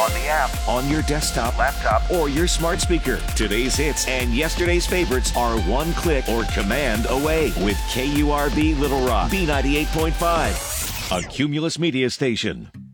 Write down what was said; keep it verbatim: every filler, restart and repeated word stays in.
on the app, on your desktop, laptop, or your smart speaker. Today's hits and yesterday's favorites are one click or command away with K U R B Little Rock, B ninety-eight point five, a Cumulus Media station.